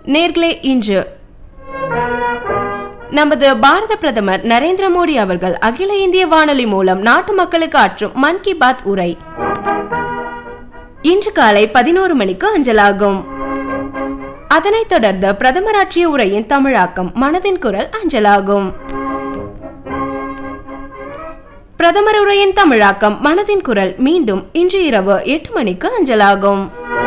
நேர்களே, இன்று நமது பாரத பிரதமர் நரேந்திர மோடி அவர்கள் அகில இந்திய வானொலி மூலம் நாட்டு மக்களுக்கு ஆற்றும் மன் கி பாத் உரை இன்று காலை 11 மணிக்கு அஞ்சலாகும். அதனைத் தொடர்ந்து பிரதமர் ஆற்றிய உரையின் தமிழாக்கம் மனதின் குரல் அஞ்சலாகும். பிரதமர் உரையின் தமிழாக்கம் மனதின் குரல் மீண்டும் இன்று இரவு 8 மணிக்கு அஞ்சலாகும்.